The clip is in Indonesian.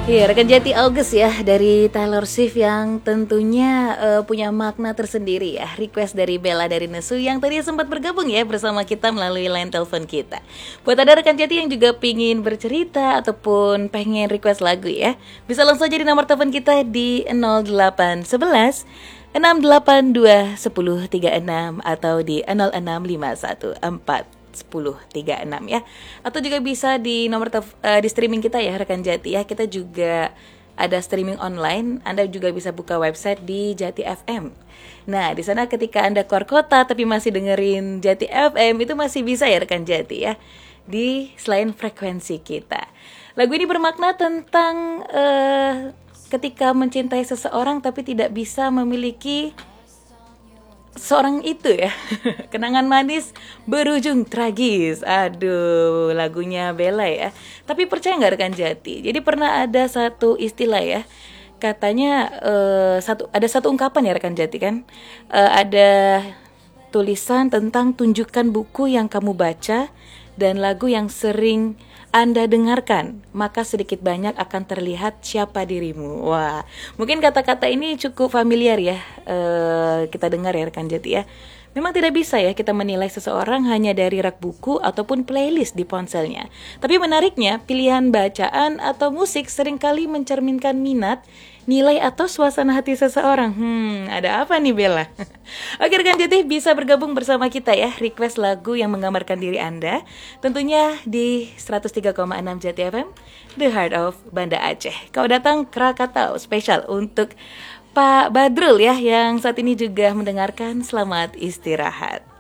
Iya, rekan Jati August ya dari Taylor Swift yang tentunya punya makna tersendiri ya. Request dari Bella dari Nesu yang tadi sempat bergabung ya bersama kita melalui line telepon kita. Buat ada rekan Jati yang juga pingin bercerita ataupun pengen request lagu ya, bisa langsung aja di nomor telepon kita di 0811 682 1036 atau di 0651 1036 ya. Atau juga bisa di di streaming kita ya rekan Jati ya. Kita juga ada streaming online. Anda juga bisa buka website di Jati FM. Nah, di sana ketika Anda keluar kota tapi masih dengerin Jati FM itu masih bisa ya rekan Jati ya. Di selain frekuensi kita. Lagu ini bermakna tentang ketika mencintai seseorang tapi tidak bisa memiliki seorang itu ya. Kenangan manis berujung tragis. Aduh, lagunya Bella ya. Tapi percaya nggak rekan Jati? Jadi pernah ada satu istilah ya. Katanya ada satu ungkapan ya rekan Jati kan. Ada tulisan tentang tunjukkan buku yang kamu baca dan lagu yang sering Anda dengarkan, maka sedikit banyak akan terlihat siapa dirimu. Wah, mungkin kata-kata ini cukup familiar ya, kita dengar ya rekan Jati ya. Memang tidak bisa ya kita menilai seseorang hanya dari rak buku ataupun playlist di ponselnya. Tapi menariknya, pilihan bacaan atau musik seringkali mencerminkan minat, nilai atau suasana hati seseorang. Ada apa nih Bella? Oke rekan Jati, bisa bergabung bersama kita ya. Request lagu yang menggambarkan diri Anda. Tentunya di 103,6 Jati FM, The Heart of Banda Aceh. Kau datang Krakatau, spesial untuk Pak Badrul ya, yang saat ini juga mendengarkan. Selamat istirahat.